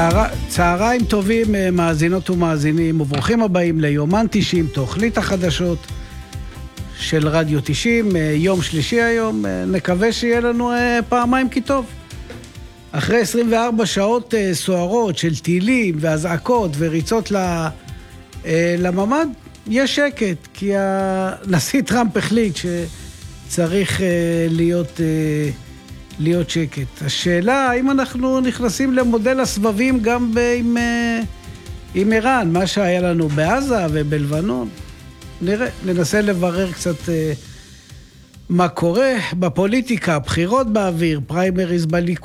צהריים טובים, מאזינות ומאזינים, וברוכים הבאים ליומן 90, תוכנית החדשות של רדיו 90, יום שלישי היום. נקווה שיהיה לנו פעמיים כי טוב. אחרי 24 שעות סוערות של טילים והזעקות וריצות לממד, יש שקט, כי הנשיא טראמפ החליט שצריך להיות שקט. השאלה, האם אנחנו נכנסים למודל הסבבים גם עם איראן, מה שהיה לנו בעזה ובלבנון? נראה, ננסה לברר קצת מה קורה בפוליטיקה, בחירות באוויר, פריימריז בליכוד.